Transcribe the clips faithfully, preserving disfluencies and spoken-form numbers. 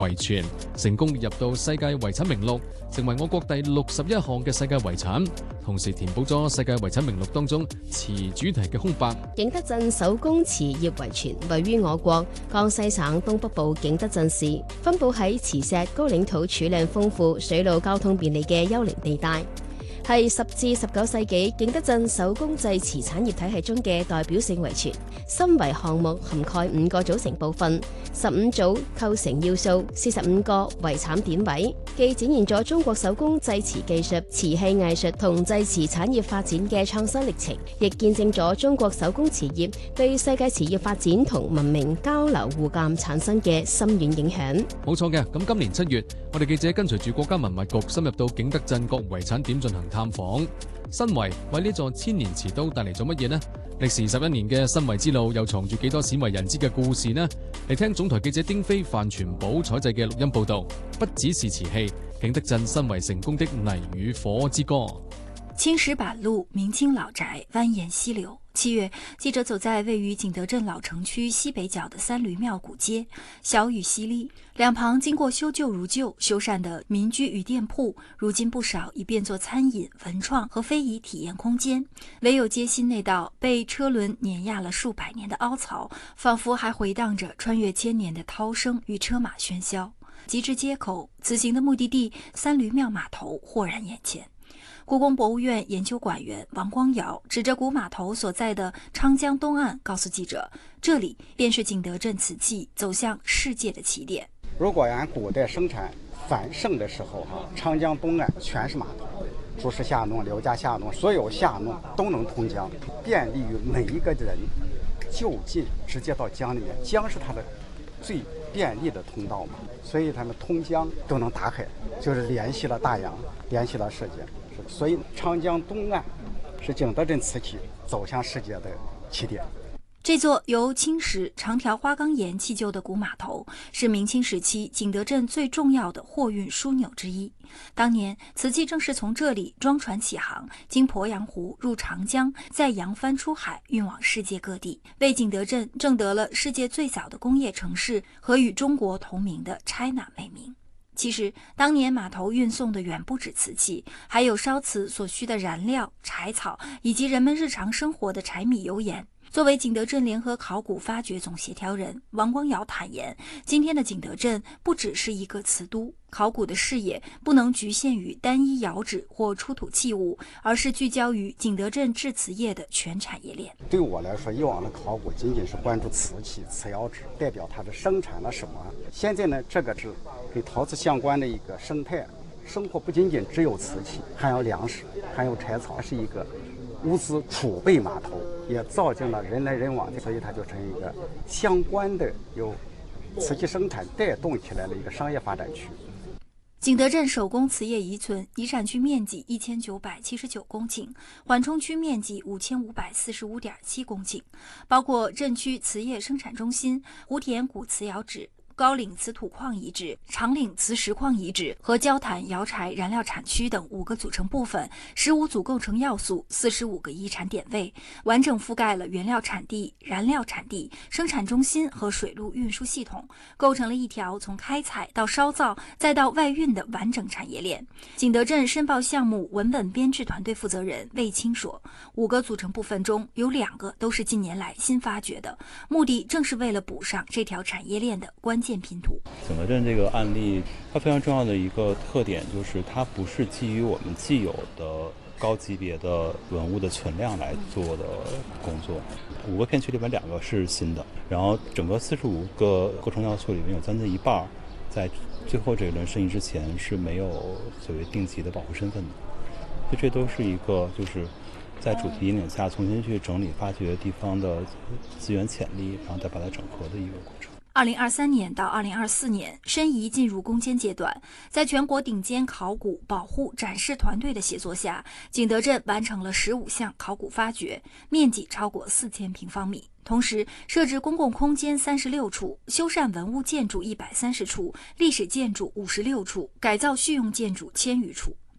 遺傳，成功列入到世界遺產名錄，成為我國第六十一項嘅世界遺產，同時填補咗世界遺產名錄當中瓷主題嘅空白。 景德鎮手工瓷業遺存位於我國江西省東北部景德鎮市，分佈喺磁石高嶺土儲量豐富、水路交通便利嘅丘陵地帶，係十至十九世紀景德鎮手工製瓷產業體系中嘅代表性遺存。新遺項目涵蓋五個組成部分，十五組構成要素，四十五個遺產典位，既展現咗中國手工製瓷技術、瓷器藝術同製瓷產業發展嘅創新歷程，亦見證咗中國手工瓷業對世界瓷業發展同文明交流互鑒產生嘅深遠影響。 冇錯嘅，咁今年七月，我哋記者跟隨住國家文物局深入到景德鎮各遺產點進行探訪。新遺為呢座千年瓷都帶嚟咗乜嘢呢？歷時十一年嘅新遺之路又藏住幾多鮮為人知嘅故事呢？嚟聽總台記者丁飛、范全寶採製嘅錄音報道。不只是瓷器，景德鎮新遺成功的泥與火之歌。 青石板路，明清老宅蜿蜒溪流。七月，记者走在位于景德镇老城区西北角的三驴庙古街，小雨淅沥，两旁经过修旧如旧、修缮的民居与店铺，如今不少已变作餐饮、文创和非遗体验空间。唯有街心那道被车轮碾压了数百年的凹槽，仿佛还回荡着穿越千年的涛声与车马喧嚣。及至街口，此行的目的地三驴庙码头豁然眼前。故宫博物院研究馆员王光尧指着古码头所在的昌江东岸告诉记者，这里便是景德镇瓷器走向世界的起点。 如果按古代生产繁盛的时候哈，昌江东岸全是码头，朱氏下弄、刘家下弄，所有下弄都能通江，便利于每一个人就近直接到江里面。江是它的最便利的通道嘛，所以他们通江都能打开，就是联系了大洋，联系了世界。所以长江东岸是景德镇瓷器走向世界的起点。 这座由青石、长条花岗岩砌就的古码头，是明清时期景德镇最重要的货运枢纽之一。当年瓷器正是从这里装船起航，经鄱阳湖入长江，再扬帆出海，运往世界各地，为景德镇挣得了世界最早的工业城市和与中国同名的 China 美名。其实当年码头运送的远不止瓷器，还有烧瓷所需的燃料、柴草，以及人们日常生活的柴米油盐。作为景德镇联合考古发掘总协调人，王光尧坦言，今天的景德镇不只是一个瓷都，考古的视野不能局限于单一窑址或出土器物，而是聚焦于景德镇制瓷业的全产业链。 对我来说，以往的考古仅仅是关注瓷器、瓷窑址，代表它的生产了什么。现在呢，这个是跟陶瓷相关的一个生态生活，不仅仅只有瓷器，还有粮食，还有柴草，是一个物资储备码头，也造就了人来人往，所以它就成一个相关的由瓷器生产带动起来的一个商业发展区。 景德镇手工瓷业遗存遗产区面积一千九百七十九公顷，缓冲区面积五千五百四十五点七公顷，包括镇区瓷业生产中心、湖田古瓷窑址、高岭瓷土矿遗址、长岭瓷石矿遗址和焦炭窑柴燃料产区等五个组成部分，十五组构成要素，四十五个遗产点位，完整覆盖了原料产地、燃料产地、生产中心和水路运输系统，构成了一条从开采到烧造再到外运的完整产业链。景德镇申报项目文本编制团队负责人魏青说，五个组成部分中有两个都是近年来新发掘的，目的正是为了补上这条产业链的关键拼图。 景德镇这个案例，它非常重要的一个特点就是它不是基于我们既有的高级别的文物的存量来做的工作。五个片区里面两个是新的，然后整个四十五个构成要素里面有将近一半在最后这一轮审议之前是没有所谓定级的保护身份的，所以这都是一个就是在主题引领下重新去整理发掘地方的资源潜力，然后再把它整合的一个过程。 二零二三年到二零二四年，申遗进入攻坚阶段，在全国顶尖考古保护展示团队的协作下，景德镇完成了十五项考古发掘，面积超过四千平方米。同时设置公共空间三十六处，修缮文物建筑一百三十处，历史建筑五十六处，改造叙用建筑千余处。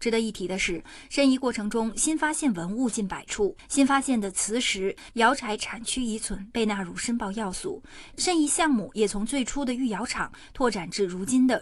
值得一提的是，申遗过程中新发现文物近百处，新发现的磁石、窑柴产区遗存被纳入申报要素。申遗项目也从最初的御窑厂拓展至如今的